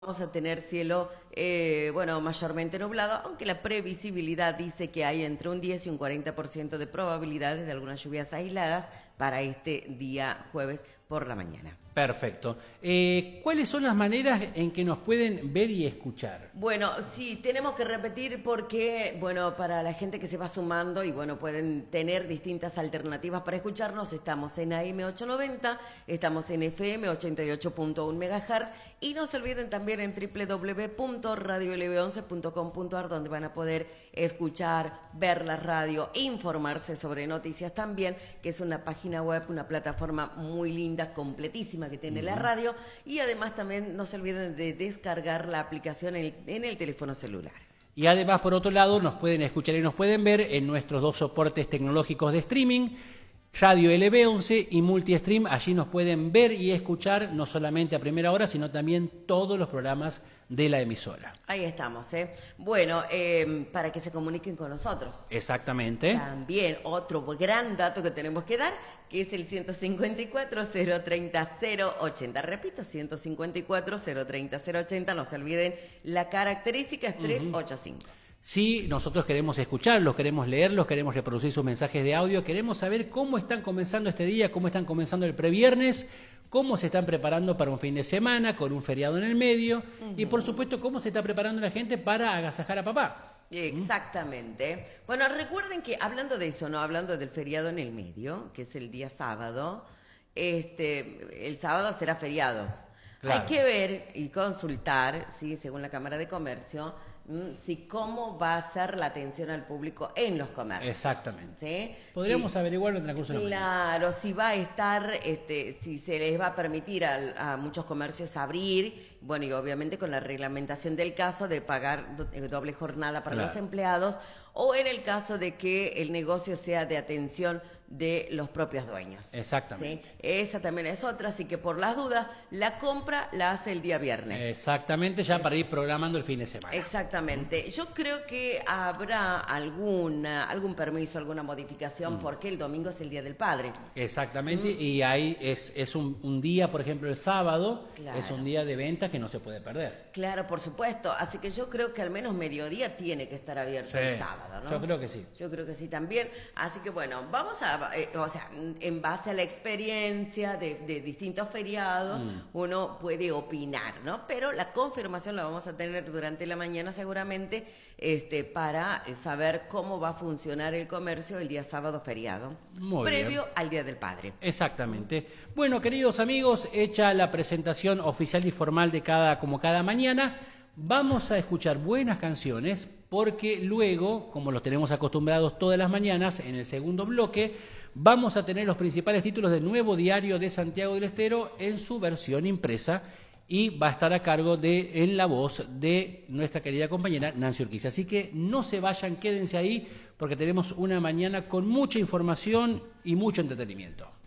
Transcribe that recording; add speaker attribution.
Speaker 1: Vamos a tener cielo, bueno, mayormente nublado, aunque la previsibilidad dice que hay entre un 10 y un 40% de probabilidades de algunas lluvias aisladas para este día jueves por la mañana.
Speaker 2: Perfecto. ¿Cuáles son las maneras en que nos pueden ver y escuchar?
Speaker 1: Bueno, sí, tenemos que repetir porque, bueno, para la gente que se va sumando y, bueno, pueden tener distintas alternativas para escucharnos, estamos en AM 890, estamos en FM 88.1 MHz y no se olviden también en www.radiolv11.com.ar donde van a poder escuchar, ver la radio, informarse sobre noticias también, que es una página web, una plataforma muy linda, completísima que tiene la radio, y además también no se olviden de descargar la aplicación en el teléfono celular.
Speaker 2: Y además, por otro lado, nos pueden escuchar y nos pueden ver en nuestros dos soportes tecnológicos de streaming, Radio LB11 y Multistream. Allí nos pueden ver y escuchar no solamente a primera hora, sino también todos los programas de la emisora.
Speaker 1: Ahí estamos, ¿eh? Bueno, para que se comuniquen con nosotros.
Speaker 2: Exactamente.
Speaker 1: También otro gran dato que tenemos que dar, que es el 154-030-080. Repito, 154-030-080. No se olviden, la característica es 385.
Speaker 2: Sí, nosotros queremos escucharlos, queremos leerlos, queremos reproducir sus mensajes de audio, queremos saber cómo están comenzando este día, cómo están comenzando el previernes, cómo se están preparando para un fin de semana, con un feriado en el medio, y por supuesto cómo se está preparando la gente para agasajar a papá.
Speaker 1: Exactamente. Bueno, recuerden que hablando de eso, no hablando del feriado en el medio, que es el día sábado, el sábado será feriado.
Speaker 2: Claro.
Speaker 1: Hay que ver y consultar, sí, según la Cámara de Comercio, si cómo va a ser la atención al público en los comercios.
Speaker 2: Exactamente.
Speaker 1: ¿Sí?
Speaker 2: Podríamos averiguarlo en el curso de la mañana.
Speaker 1: Claro, si va a estar, si se les va a permitir a muchos comercios abrir, bueno, y obviamente con la reglamentación del caso de pagar doble jornada para los empleados, o en el caso de que el negocio sea de atención de los propios dueños.
Speaker 2: Exactamente.
Speaker 1: ¿Sí? Esa también es otra, así que por las dudas, la compra la hace el día viernes.
Speaker 2: Exactamente, ya para ir programando el fin de semana.
Speaker 1: Exactamente. Yo creo que habrá algún permiso, alguna modificación, porque el domingo es el Día del Padre.
Speaker 2: Exactamente, y ahí es un día, por ejemplo, el sábado,
Speaker 1: Claro.
Speaker 2: es un día de ventas que no se puede perder.
Speaker 1: Claro, por supuesto. Así que yo creo que al menos mediodía tiene que estar abierto el sábado, ¿no?
Speaker 2: Yo creo que sí.
Speaker 1: Yo creo que sí también. Así que bueno, vamos a, o sea, en base a la experiencia de distintos feriados, uno puede opinar, ¿no? Pero la confirmación la vamos a tener durante la mañana seguramente, para saber cómo va a funcionar el comercio el día sábado feriado, previo al Día del Padre.
Speaker 2: Exactamente. Bueno, queridos amigos, hecha la presentación oficial y formal de como cada mañana, vamos a escuchar buenas canciones porque luego, como los tenemos acostumbrados todas las mañanas, en el segundo bloque, vamos a tener los principales títulos del Nuevo Diario de Santiago del Estero en su versión impresa y va a estar a cargo en la voz de nuestra querida compañera Nancy Urquiza. Así que no se vayan, quédense ahí porque tenemos una mañana con mucha información y mucho entretenimiento.